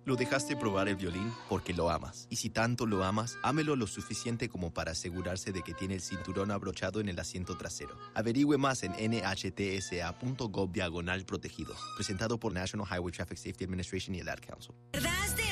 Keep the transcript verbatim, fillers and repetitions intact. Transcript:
Lo dejaste probar el violín porque lo amas. Y si tanto lo amas, ámelo lo suficiente como para asegurarse de que tiene el cinturón abrochado en el asiento trasero. Averigüe más en N H T S A punto gov diagonal protegidos. Presentado por National Highway Traffic Safety Administration y el Ad Council. ¿Verdad?